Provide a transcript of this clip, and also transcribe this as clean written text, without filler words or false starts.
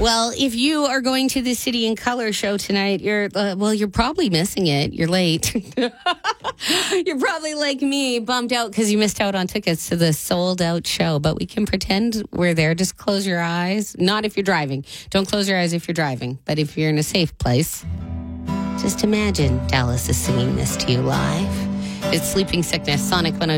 Well, if you are going to the City in Color show tonight, you're probably missing it. You're late. You're probably like me, bummed out because you missed out on tickets to the sold out show. But we can pretend we're there. Just close your eyes. Not if you're driving. Don't close your eyes if you're driving. But if you're in a safe place, just imagine Dallas is singing this to you live. It's Sleeping Sickness, Sonic 102.